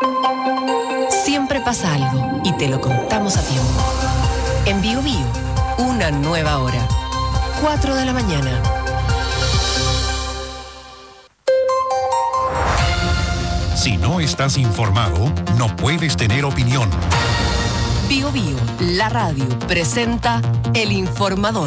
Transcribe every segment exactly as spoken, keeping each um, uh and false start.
Siempre pasa algo y te lo contamos a tiempo. En Bio Bio, una nueva hora. cuatro de la mañana. Si no estás informado, no puedes tener opinión. Bio Bio, la radio, presenta El Informador.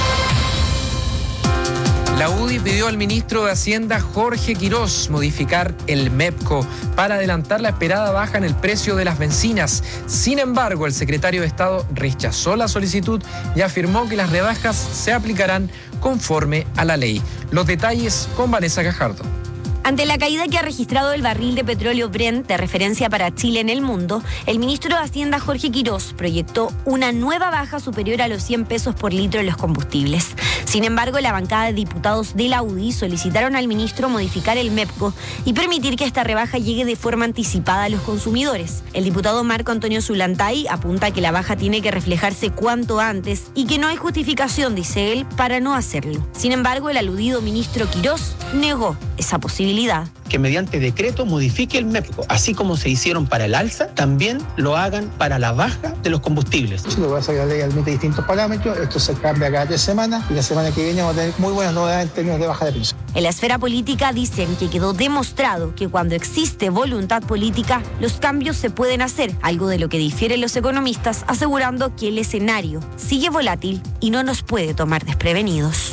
La U D I pidió al ministro de Hacienda, Jorge Quirós, modificar el MEPCO para adelantar la esperada baja en el precio de las bencinas. Sin embargo, el secretario de Estado rechazó la solicitud y afirmó que las rebajas se aplicarán conforme a la ley. Los detalles con Vanessa Gajardo. Ante la caída que ha registrado el barril de petróleo Brent, de referencia para Chile en el mundo, el ministro de Hacienda, Jorge Quirós, proyectó una nueva baja superior a los cien pesos por litro en los combustibles. Sin embargo, la bancada de diputados de la U D I solicitaron al ministro modificar el MEPCO y permitir que esta rebaja llegue de forma anticipada a los consumidores. El diputado Marco Antonio Zulantay apunta que la baja tiene que reflejarse cuanto antes y que no hay justificación, dice él, para no hacerlo. Sin embargo, el aludido ministro Quirós negó esa posibilidad. Que mediante decreto modifique el MEPCO, así como se hicieron para el alza, también lo hagan para la baja de los combustibles. Lo que pasa es que la ley admite distintos parámetros, esto se cambia cada tres semanas y la semana que viene vamos a tener muy buenas novedades en términos de baja de precios. En la esfera política dicen que quedó demostrado que cuando existe voluntad política, los cambios se pueden hacer, algo de lo que difieren los economistas, asegurando que el escenario sigue volátil y no nos puede tomar desprevenidos.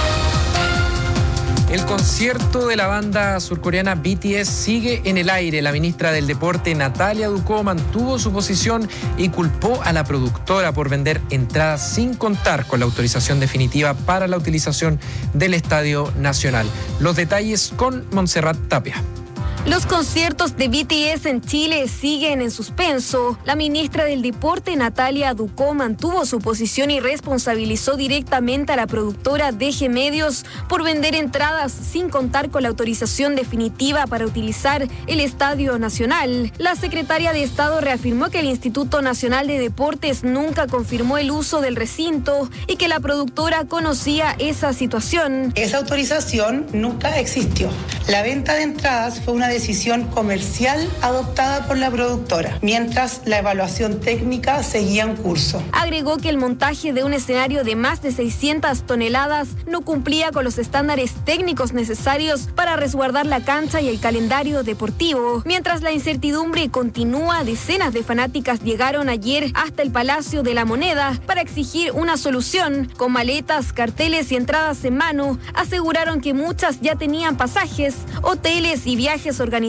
El concierto de la banda surcoreana B T S sigue en el aire. La ministra del Deporte, Natalia Ducó, mantuvo su posición y culpó a la productora por vender entradas sin contar con la autorización definitiva para la utilización del Estadio Nacional. Los detalles con Montserrat Tapia. Los conciertos de B T S en Chile siguen en suspenso. La ministra del Deporte, Natalia Ducó, mantuvo su posición y responsabilizó directamente a la productora D G Medios por vender entradas sin contar con la autorización definitiva para utilizar el Estadio Nacional. La secretaria de Estado reafirmó que el Instituto Nacional de Deportes nunca confirmó el uso del recinto y que la productora conocía esa situación. Esa autorización nunca existió. La venta de entradas fue una decisión comercial adoptada por la productora, mientras la evaluación técnica seguía en curso. Agregó que el montaje de un escenario de más de seiscientas toneladas no cumplía con los estándares técnicos necesarios para resguardar la cancha y el calendario deportivo. Mientras la incertidumbre continúa, decenas de fanáticas llegaron ayer hasta el Palacio de la Moneda para exigir una solución. Con maletas, carteles y entradas en mano, aseguraron que muchas ya tenían pasajes, hoteles y viajes organizados